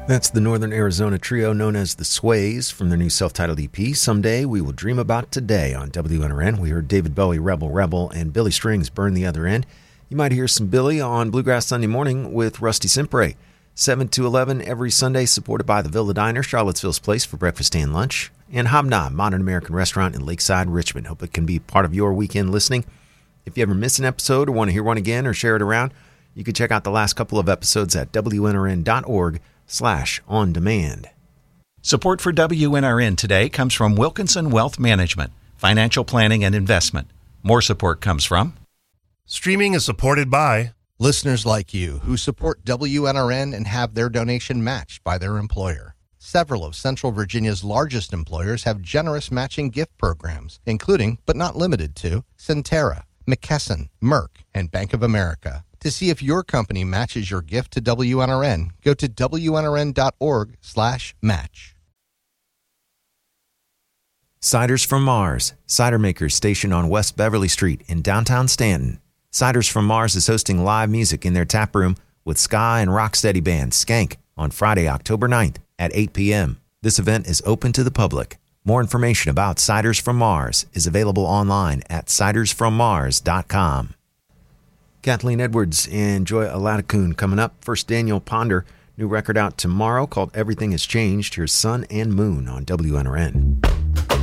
That's the Northern Arizona trio known as the Sways from their new self-titled EP, Someday We Will Dream About Today on WNRN. We heard David Bowie, Rebel Rebel, and Billy Strings, Burn the Other End. You might hear some Billy on Bluegrass Sunday Morning with Rusty Simpre. 7 to 11 every Sunday, supported by the Villa Diner, Charlottesville's place for breakfast and lunch, and Hobnob, Modern American Restaurant in Lakeside, Richmond. Hope it can be part of your weekend listening. If you ever miss an episode or want to hear one again or share it around, you can check out the last couple of episodes at WNRN.org/on-demand. Support for WNRN today comes from Wilkinson Wealth Management, financial planning and investment. More support comes from Streaming is supported by listeners like you who support WNRN and have their donation matched by their employer. Several of Central Virginia's largest employers have generous matching gift programs, including, but not limited to, Centera, McKesson, Merck, and Bank of America. To see if your company matches your gift to WNRN, go to WNRN.org/match. Ciders from Mars, cider makers stationed on West Beverly Street in downtown Stanton. Ciders from Mars is hosting live music in their tap room with ska and rocksteady band Skank on Friday, October 9th at 8 p.m. This event is open to the public. More information about Ciders from Mars is available online at cidersfrommars.com. Kathleen Edwards and Joy Aladakun coming up. First, Daniel Ponder, new record out tomorrow called Everything Has Changed. Here's Sun and Moon on WNRN.